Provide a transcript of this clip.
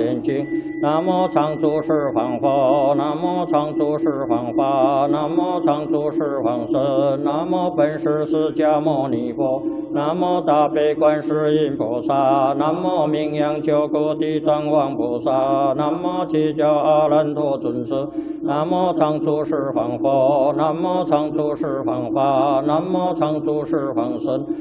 眼睛。南无常住十方佛，南无常住十方法，南无常住十方僧，南无本师释迦牟尼佛，南无大悲观世音菩萨，南无名扬九国地藏王菩萨，南无七教阿难陀尊者，南无常住十方佛，南无常住十方法，南无常住十方僧，